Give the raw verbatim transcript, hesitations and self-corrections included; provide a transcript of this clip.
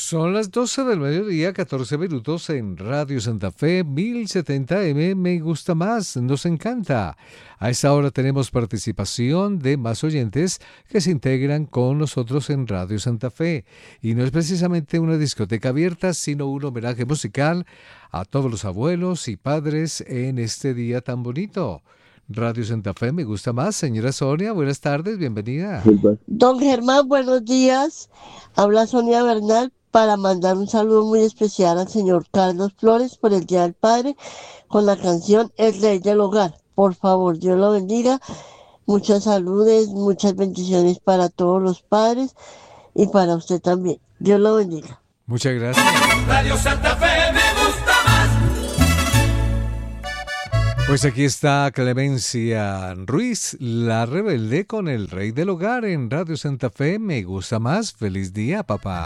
Son las doce del mediodía, catorce minutos en Radio Santa Fe, mil setenta eme, me gusta más, nos encanta. A esta hora tenemos participación de más oyentes que se integran con nosotros en Radio Santa Fe. Y no es precisamente una discoteca abierta, sino un homenaje musical a todos los abuelos y padres en este día tan bonito. Radio Santa Fe, me gusta más. Señora Sonia, buenas tardes, bienvenida. Don Germán, buenos días. Habla Sonia Bernal para mandar un saludo muy especial al señor Carlos Flores por el Día del Padre con la canción El Rey del Hogar. Por favor, Dios lo bendiga. Muchas saludes, muchas bendiciones para todos los padres y para usted también. Dios lo bendiga. Muchas gracias. Radio Santa Fe me gusta más. Pues aquí está Clemencia Ruiz, la rebelde con el Rey del Hogar en Radio Santa Fe. Me gusta más. Feliz día, papá.